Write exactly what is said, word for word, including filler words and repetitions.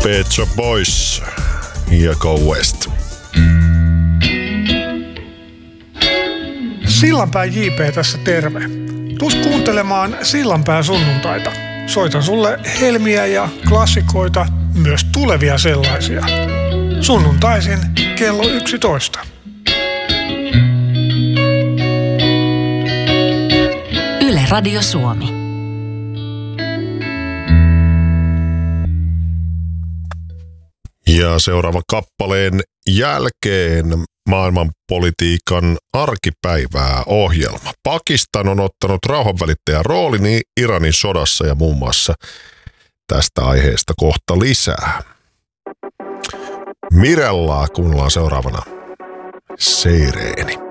Pet Shop Boys ja Go West. Sillanpään J P tässä terve. Tuus kuuntelemaan Sillanpää sunnuntaita. Soitan sulle helmiä ja klassikoita, myös tulevia sellaisia. Sunnuntaisin kello yksitoista. Yle Radio Suomi. Ja seuraava kappaleen jälkeen maailmanpolitiikan arkipäivää ohjelma. Pakistan on ottanut rauhanvälittäjän roolin Iranin sodassa ja muun muassa tästä aiheesta kohta lisää. Mirellaa kuunnellaan seuraavana Seireeni.